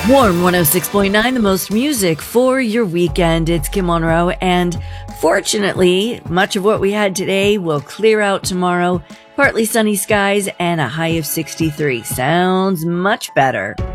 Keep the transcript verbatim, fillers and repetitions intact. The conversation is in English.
Warm one oh six point nine, the most music for your weekend. It's Kim Monroe, and fortunately, much of what we had today will clear out tomorrow. Partly sunny skies and a high of sixty-three. Sounds much better.